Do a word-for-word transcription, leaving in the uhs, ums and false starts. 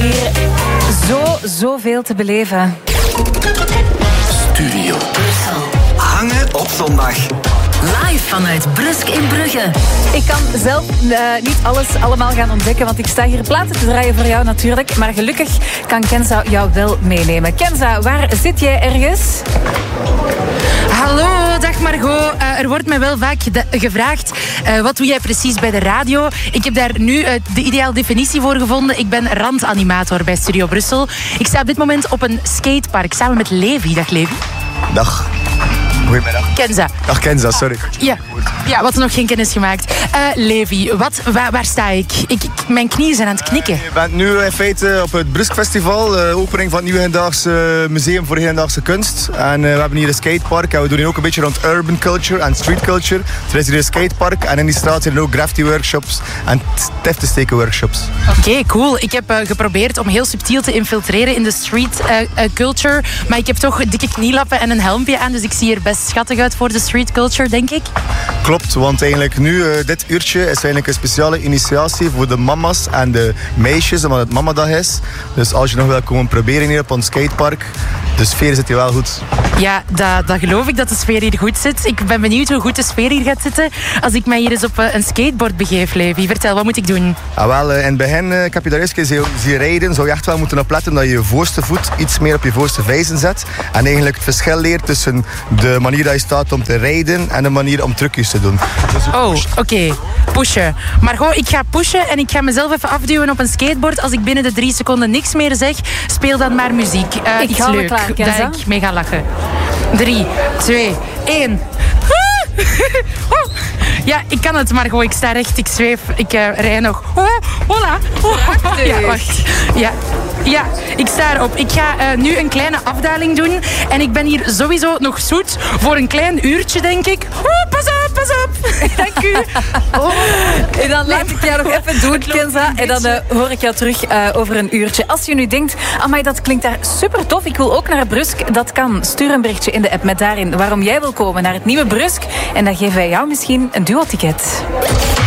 hier zo, zoveel te beleven. Studio Brussel. Hangen op zondag. Live vanuit Brusk in Brugge. Ik kan zelf uh, niet alles allemaal gaan ontdekken, want ik sta hier platen te draaien voor jou natuurlijk. Maar gelukkig kan Kenza jou wel meenemen. Kenza, waar zit jij ergens? Hallo, dag Margot. Uh, er wordt mij wel vaak geda- gevraagd, uh, wat doe jij precies bij de radio? Ik heb daar nu uh, de ideale definitie voor gevonden. Ik ben randanimator bij Studio Brussel. Ik sta op dit moment op een skatepark samen met Levi. Dag Levi. Dag. Goedemiddag. Kenza. Dag Kenza, sorry. Ja, ja, wat nog geen kennis gemaakt. Uh, Levi, wat, waar, waar sta ik? Ik, ik? Mijn knieën zijn aan het knikken. Je bent nu in feite op het Brusk Festival, de opening van het Nieuwe Hedendaagse Museum voor Hedendaagse Kunst. En uh, we hebben hier een skatepark en we doen hier ook een beetje rond urban culture en street culture. Er is hier een skatepark en in die straat zijn er ook graffiti workshops en teftesteken workshops. Oké, okay, cool. Ik heb uh, geprobeerd om heel subtiel te infiltreren in de street uh, uh, culture, maar ik heb toch dikke knielappen en een helmpje aan, dus ik zie er best schattig uit voor de street culture, denk ik. Klopt, want eigenlijk nu, uh, dit uurtje is eigenlijk een speciale initiatie voor de mama's en de meisjes, omdat het mamadag is. Dus als je nog wil komen proberen hier op ons skatepark, de sfeer zit hier wel goed. Ja, dat, dat geloof ik, dat de sfeer hier goed zit. Ik ben benieuwd hoe goed de sfeer hier gaat zitten als ik mij hier eens op uh, een skateboard begeef, Levi. Vertel, wat moet ik doen? Ah, wel, uh, in het begin, uh, ik heb je daar eens zien, zien rijden, zou je echt wel moeten opletten dat je je voorste voet iets meer op je voorste vijzen zet. En eigenlijk het verschil leert tussen de manier dat je staat om te rijden en de manier om trucjes te doen. Dus oh, oké. Okay. Pushen. Maar gewoon, ik ga pushen en ik ga mezelf even afduwen op een skateboard. Als ik binnen de drie seconden niks meer zeg, speel dan maar muziek. Uh, ik iets ga leuk, klaar, daar ik mee ga lachen. Drie, twee, één. Ja, ik kan het, maar gewoon, ik sta recht, ik zweef, ik uh, rij nog. Oh, hola. Oh, ja, wacht. Ja. Ja, ik sta erop. Ik ga uh, nu een kleine afdaling doen. En ik ben hier sowieso nog zoet voor een klein uurtje, denk ik. Oh, pas op, pas op. Dank u. Oh. En dan laat ik jou nog even doen, Kenza. En dan uh, hoor ik jou terug uh, over een uurtje. Als je nu denkt, amai, dat klinkt daar super tof. Ik wil ook naar Brusk. Dat kan. Stuur een berichtje in de app met daarin waarom jij wil komen naar het nieuwe Brusk. En dan geven wij jou misschien een duo-ticket.